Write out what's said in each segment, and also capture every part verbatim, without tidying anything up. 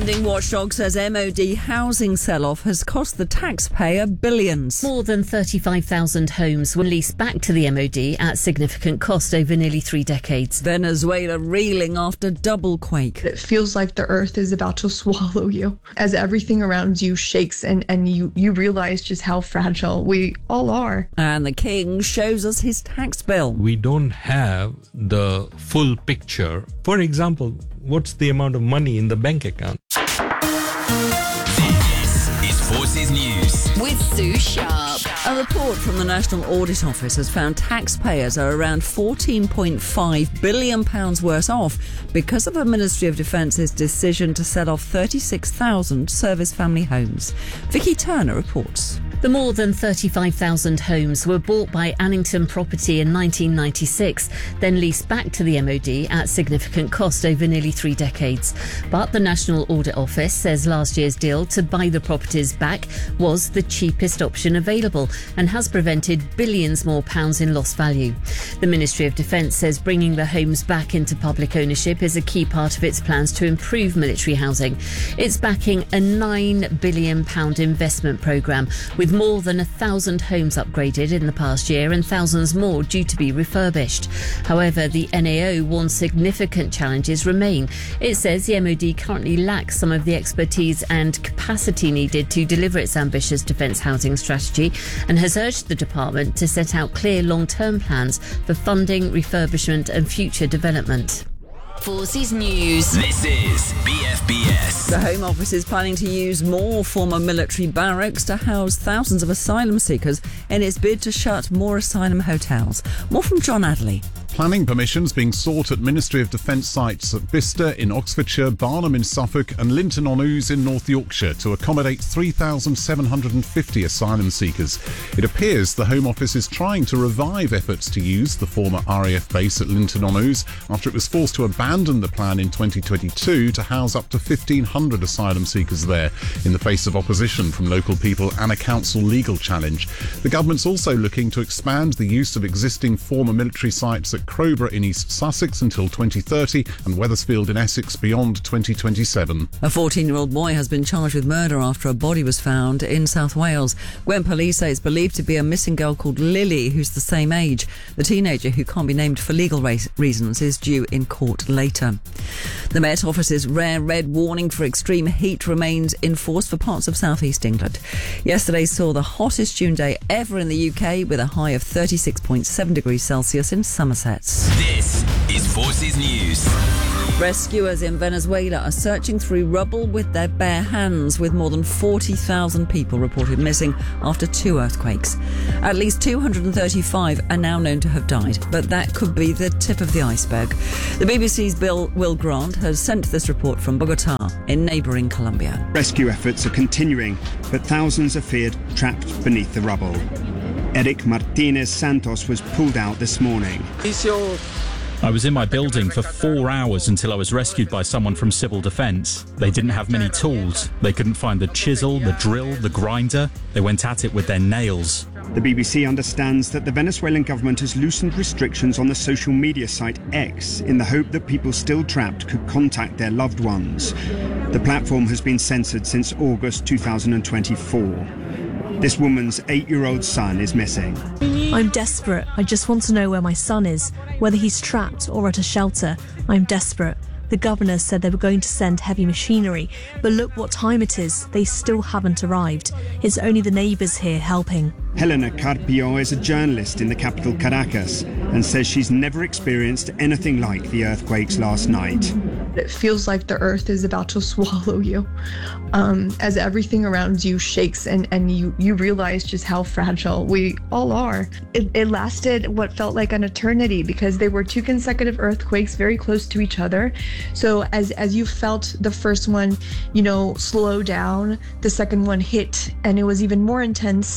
Lending watchdog says M O D housing sell-off has cost the taxpayer billions. More than thirty-five thousand homes were leased back to the M O D at significant cost over nearly three decades. Venezuela reeling after double quake. It feels like the earth is about to swallow you as everything around you shakes and, and you, you realize just how fragile we all are. And the king shows us his tax bill. We don't have the full picture. For example, what's the amount of money in the bank account? This is Forces News with Sue Sharp. A report from the National Audit Office has found taxpayers are around fourteen point five billion pounds worse off because of the Ministry of Defence's decision to sell off thirty-six thousand service family homes. Vicky Turner reports. The more than thirty-five thousand homes were bought by Annington Property in nineteen ninety-six, then leased back to the M O D at significant cost over nearly three decades. But the National Audit Office says last year's deal to buy the properties back was the cheapest option available and has prevented billions more pounds in lost value. The Ministry of Defence says bringing the homes back into public ownership is a key part of its plans to improve military housing. It's backing a nine billion pounds investment programme with more than a thousand homes upgraded in the past year and thousands more due to be refurbished. However, the N A O warns significant challenges remain. It says the M O D currently lacks some of the expertise and capacity needed to deliver its ambitious defence housing strategy and has urged the department to set out clear long-term plans for funding, refurbishment and future development. Forces News. This is B F B S. The Home Office is planning to use more former military barracks to house thousands of asylum seekers in its bid to shut more asylum hotels. More from John Adderley. Planning permissions being sought at Ministry of Defence sites at Bicester in Oxfordshire, Barnham in Suffolk and Linton-on-Ouse in North Yorkshire to accommodate three thousand seven hundred fifty asylum seekers. It appears the Home Office is trying to revive efforts to use the former R A F base at Linton-on-Ouse after it was forced to abandon the plan in twenty twenty-two to house up to fifteen hundred asylum seekers there in the face of opposition from local people and a council legal challenge. The government's also looking to expand the use of existing former military sites at Crowborough in East Sussex until twenty thirty and Wethersfield in Essex beyond twenty twenty-seven. A fourteen-year-old boy has been charged with murder after a body was found in South Wales. Gwent police say it's believed to be a missing girl called Lily, who's the same age. The teenager, who can't be named for legal reasons, is due in court later. The Met Office's rare red warning for extreme heat remains in force for parts of southeast England. Yesterday saw the hottest June day ever in the U K with a high of thirty-six point seven degrees Celsius in Somerset. This is Forces News. Rescuers in Venezuela are searching through rubble with their bare hands, with more than forty thousand people reported missing after two earthquakes. At least two hundred thirty-five are now known to have died, but that could be the tip of the iceberg. The B B C's Bill Will Grant has sent this report from Bogota in neighbouring Colombia. Rescue efforts are continuing, but thousands are feared trapped beneath the rubble. Eric Martinez Santos was pulled out this morning. I was in my building for four hours until I was rescued by someone from Civil Defence. They didn't have many tools. They couldn't find the chisel, the drill, the grinder. They went at it with their nails. The B B C understands that the Venezuelan government has loosened restrictions on the social media site X in the hope that people still trapped could contact their loved ones. The platform has been censored since August two thousand twenty-four. This woman's eight-year-old son is missing. I'm desperate. I just want to know where my son is, whether he's trapped or at a shelter. I'm desperate. The governor said they were going to send heavy machinery, but look what time it is. They still haven't arrived. It's only the neighbours here helping. Helena Carpio is a journalist in the capital Caracas and says she's never experienced anything like the earthquakes last night. It feels like the earth is about to swallow you um, as everything around you shakes and, and you, you realize just how fragile we all are. It, it lasted what felt like an eternity because they were two consecutive earthquakes very close to each other. So as, as you felt the first one, you know, slow down, the second one hit and it was even more intense.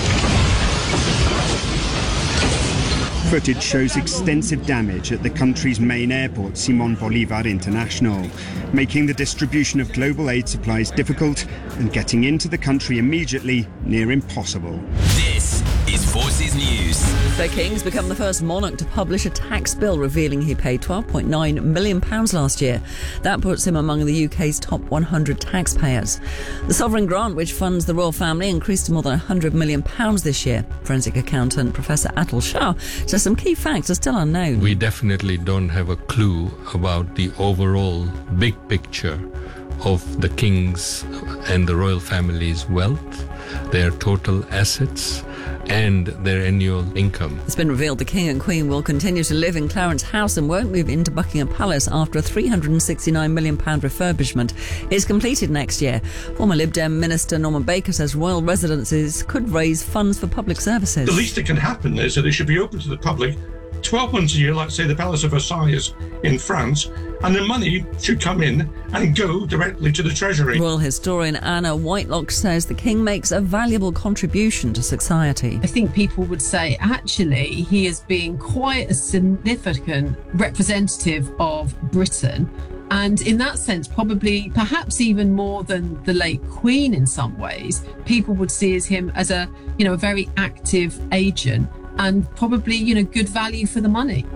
Footage shows extensive damage at the country's main airport, Simon Bolivar International, making the distribution of global aid supplies difficult and getting into the country immediately near impossible. This is Forces News. The King's become the first monarch to publish a tax bill revealing he paid twelve point nine million pounds last year. That puts him among the U K's top one hundred taxpayers. The sovereign grant, which funds the royal family, increased to more than one hundred million pounds this year. Forensic accountant Professor Atul Shah says some key facts are still unknown. We definitely don't have a clue about the overall big picture of the King's and the royal family's wealth, their total assets, and their annual income. It's been revealed the King and Queen will continue to live in Clarence House and won't move into Buckingham Palace after a three hundred sixty-nine million pounds refurbishment is completed next year. Former Lib Dem Minister Norman Baker says royal residences could raise funds for public services. The least that can happen is that it should be open to the public twelve months a year, like, say, the Palace of Versailles in France, and the money should come in and go directly to the Treasury. Royal historian Anna Whitelock says the King makes a valuable contribution to society. I think people would say, actually, he is being quite a significant representative of Britain. And in that sense, probably perhaps even more than the late Queen in some ways, people would see as him as a, you know, a very active agent and probably, you know, good value for the money.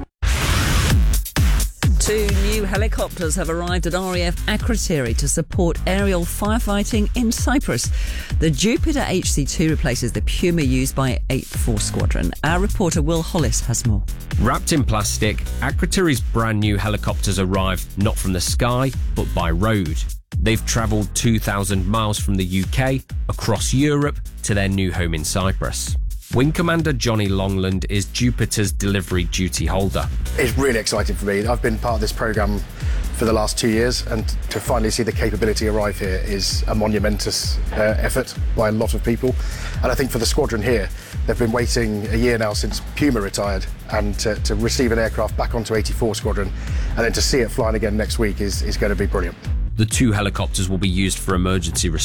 Two new helicopters have arrived at R A F Akrotiri to support aerial firefighting in Cyprus. The Jupiter H C two replaces the Puma used by eighth Force Squadron. Our reporter Will Hollis has more. Wrapped in plastic, Akrotiri's brand new helicopters arrived not from the sky, but by road. They've travelled two thousand miles from the U K, across Europe, to their new home in Cyprus. Wing Commander Johnny Longland is Jupiter's delivery duty holder. It's really exciting for me. I've been part of this programme for the last two years, and to finally see the capability arrive here is a monumentous uh, effort by a lot of people. And I think for the squadron here, they've been waiting a year now since Puma retired, and to, to receive an aircraft back onto eighty-four Squadron and then to see it flying again next week is, is going to be brilliant. The two helicopters will be used for emergency response.